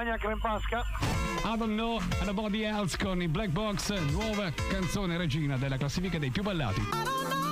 Lasagna crempasca. I Don't Know Anybody Else con i Black Box, nuova canzone regina della classifica dei più ballati.